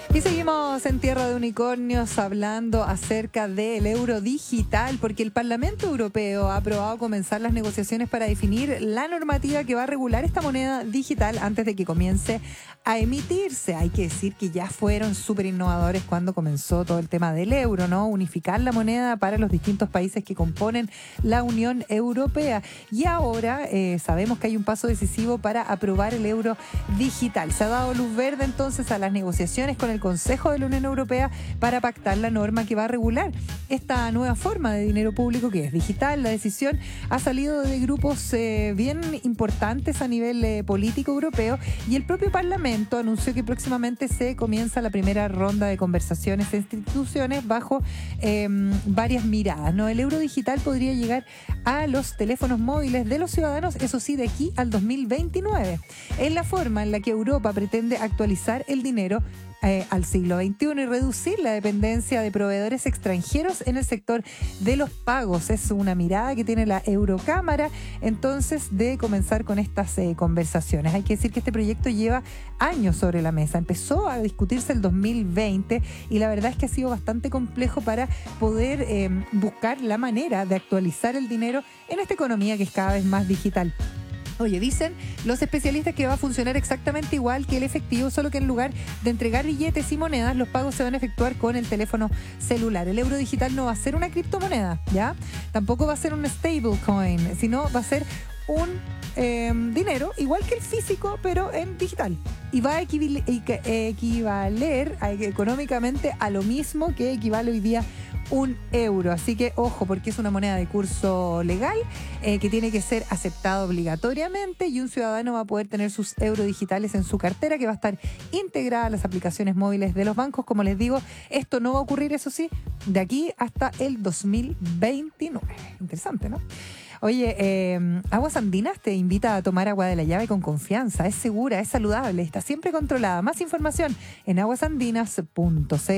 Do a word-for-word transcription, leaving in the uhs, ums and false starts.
Y seguimos en Tierra de Unicornios hablando acerca del euro digital, porque el Parlamento Europeo ha aprobado comenzar las negociaciones para definir la normativa que va a regular esta moneda digital antes de que comience a emitirse. Hay que decir que ya fueron súper innovadores cuando comenzó todo el tema del euro, ¿no? Unificar la moneda para los distintos países que componen la Unión Europea. Y ahora eh, sabemos que hay un paso decisivo para aprobar el euro digital. Se ha dado luz verde entonces a las negociaciones con el Consejo de la Unión Europea para pactar la norma que va a regular esta nueva forma de dinero público que es digital. La decisión ha salido de grupos eh, bien importantes a nivel eh, político europeo, y el propio Parlamento anunció que próximamente se comienza la primera ronda de conversaciones en instituciones bajo eh, varias miradas, ¿no? El euro digital podría llegar a los teléfonos móviles de los ciudadanos, eso sí, de aquí al dos mil veintinueve. Es la forma en la que Europa pretende actualizar el dinero Eh, al siglo veintiuno y reducir la dependencia de proveedores extranjeros en el sector de los pagos. Es una mirada que tiene la Eurocámara entonces de comenzar con estas eh, conversaciones. Hay que decir que este proyecto lleva años sobre la mesa. Empezó a discutirse el dos mil veinte y la verdad es que ha sido bastante complejo para poder eh, buscar la manera de actualizar el dinero en esta economía que es cada vez más digital. Oye, dicen los especialistas que va a funcionar exactamente igual que el efectivo, solo que en lugar de entregar billetes y monedas, los pagos se van a efectuar con el teléfono celular. El euro digital no va a ser una criptomoneda, ¿ya? Tampoco va a ser un stablecoin, sino va a ser un eh, dinero igual que el físico, pero en digital. Y va a equivaler, equivaler a, económicamente a lo mismo que equivale hoy día un euro. Así que ojo, porque es una moneda de curso legal eh, que tiene que ser aceptada obligatoriamente, y un ciudadano va a poder tener sus euros digitales en su cartera, que va a estar integrada a las aplicaciones móviles de los bancos. Como les digo, esto no va a ocurrir, eso sí, de aquí hasta el dos mil veintinueve. Interesante, ¿no? Oye, eh, Aguas Andinas te invita a tomar agua de la llave con confianza. Es segura, es saludable, está siempre controlada. Más información en aguasandinas punto c l.